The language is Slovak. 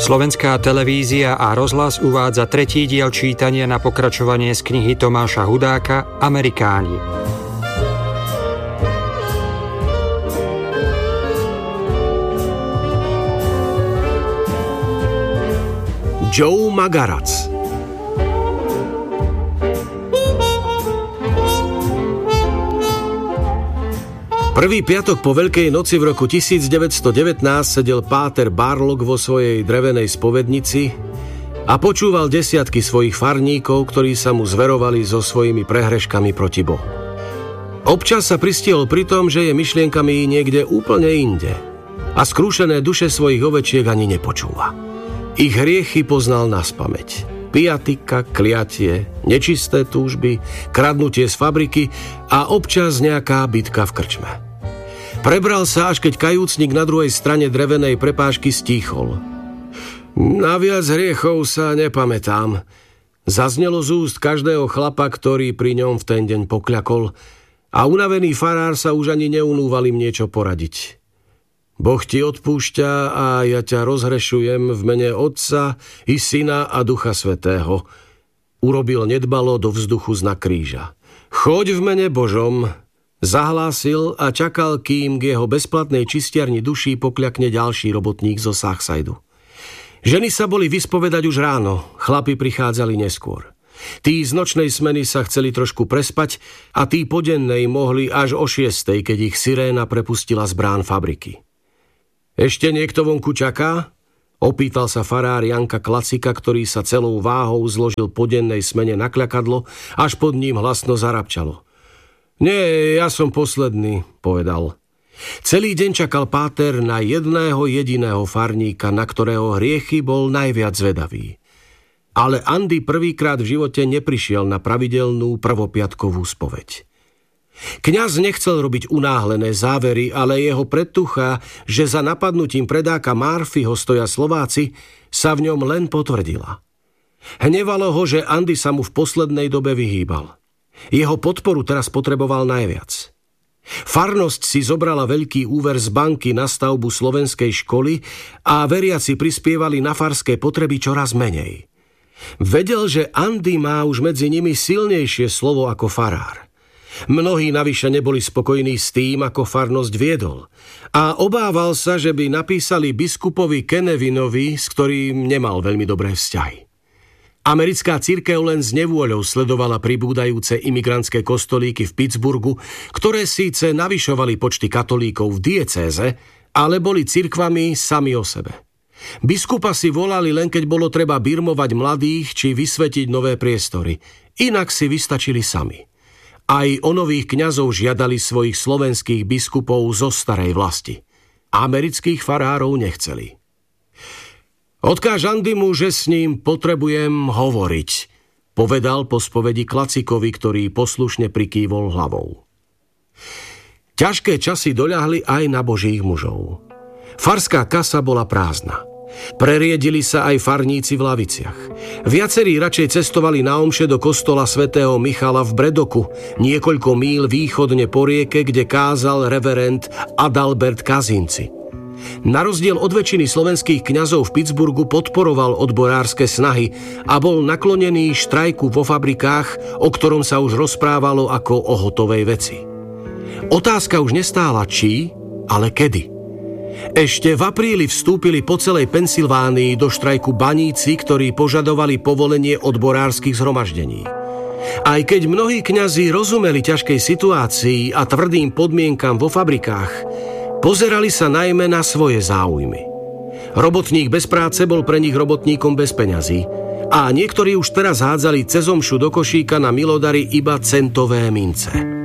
Slovenská televízia a rozhlas uvádza 3. diel čítania na pokračovanie z knihy Tomáša Hudáka Amerikáni. Joe Magarac. Prvý piatok po Veľkej noci v roku 1919 sedel páter Barlock vo svojej drevenej spovednici a počúval desiatky svojich farníkov, ktorí sa mu zverovali so svojimi prehreškami proti Bohu. Občas sa pristihol pri tom, že je myšlienkami niekde úplne inde a skrúšené duše svojich ovečiek ani nepočúva. Ich hriechy poznal naspamäť. Piatika, kliatie, nečisté túžby, kradnutie z fabriky a občas nejaká bitka v krčme. Prebral sa, až keď kajúcnik na druhej strane drevenej prepážky stíchol. Na viac hriechov sa nepamätám. Zaznelo z úst každého chlapa, ktorý pri ňom v ten deň pokľakol, a unavený farár sa už ani neunúval im niečo poradiť. Boh ti odpúšťa a ja ťa rozhrešujem v mene Otca i Syna a Ducha Svätého. Urobil nedbalo do vzduchu znak kríža. Choď v mene Božom, zahlásil a čakal, kým k jeho bezplatnej čistiarni duší pokľakne ďalší robotník zo Southsideu. Ženy sa boli vyspovedať už ráno, chlapi prichádzali neskôr. Tí z nočnej smeny sa chceli trošku prespať a tí po dennej mohli až o 6:00, keď ich siréna prepustila z brán fabriky. Ešte niekto vonku čaká? Opýtal sa farár Janka Klacika, ktorý sa celou váhou zložil po dennej smene na kľakadlo, až pod ním hlasno zarapčalo. Nie, ja som posledný, povedal. Celý deň čakal páter na jedného jediného farníka, na ktorého hriechy bol najviac zvedavý. Ale Andy prvýkrát v živote neprišiel na pravidelnú prvopiatkovú spoveď. Kňaz nechcel robiť unáhlené závery, ale jeho predtucha, že za napadnutím predáka Murphyho stoja Slováci, sa v ňom len potvrdila. Hnevalo ho, že Andy sa mu v poslednej dobe vyhýbal. Jeho podporu teraz potreboval najviac. Farnosť si zobrala veľký úver z banky na stavbu slovenskej školy a veriaci prispievali na farské potreby čoraz menej. Vedel, že Andy má už medzi nimi silnejšie slovo ako farár. Mnohí navyše neboli spokojní s tým, ako farnosť viedol, a obával sa, že by napísali biskupovi Kenevinovi, s ktorým nemal veľmi dobré vzťahy. Americká cirkev len s nevôľou sledovala pribúdajúce imigrantské kostolíky v Pittsburghu, ktoré síce navyšovali počty katolíkov v diecéze, ale boli cirkvami sami o sebe. Biskupa si volali len keď bolo treba birmovať mladých či vysvetiť nové priestory, inak si vystačili sami. Aj o nových kňazov žiadali svojich slovenských biskupov zo starej vlasti. Amerických farárov nechceli. Odkáž Andymu, že s ním potrebujem hovoriť, povedal po spovedi Klacikovi, ktorý poslušne prikývol hlavou. Ťažké časy doľahli aj na božích mužov. Farská kasa bola prázdna. Preriedili sa aj farníci v laviciach. Viacerí radšej cestovali na omše do kostola svätého Michala v Bredoku, niekoľko míľ východne po rieke, kde kázal reverend Adalbert Kazinci. Na rozdiel od väčšiny slovenských kňazov v Pittsburghu podporoval odborárske snahy a bol naklonený štrajku vo fabrikách, o ktorom sa už rozprávalo ako o hotovej veci. Otázka už nestála či, ale kedy. Ešte v apríli vstúpili po celej Pensylvánii do štrajku baníci, ktorí požadovali povolenie odborárskych zhromaždení. Aj keď mnohí kňazi rozumeli ťažkej situácii a tvrdým podmienkam vo fabrikách, pozerali sa najmä na svoje záujmy. Robotník bez práce bol pre nich robotníkom bez peňazí a niektorí už teraz hádzali cez omšu do košíka na milodary iba centové mince.